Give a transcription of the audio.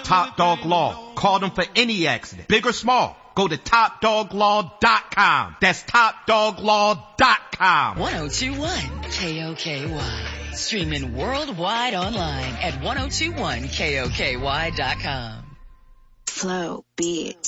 Top Dog Law. Call them for any accident, big or small. Go to TopDogLaw.com. That's TopDogLaw.com. 1021 KOKY. Streaming worldwide online at 1021KOKY.com. Flow Beats.